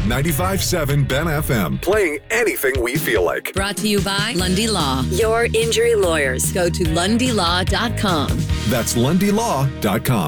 95.7 Ben FM. Playing anything we feel like. Brought to you by Lundy Law. Your injury lawyers. Go to lundylaw.com. That's lundylaw.com.